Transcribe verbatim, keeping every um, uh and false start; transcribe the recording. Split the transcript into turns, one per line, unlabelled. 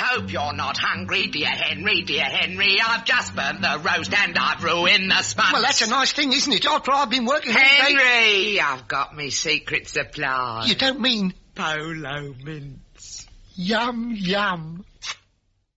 hope you're not hungry, dear Henry, dear Henry. I've just burnt the roast and I've ruined the sponge.
Well, that's a nice thing, isn't it? After I've been working...
Henry, I've got me secret supply.
You don't mean...
Polo mints.
Yum, yum.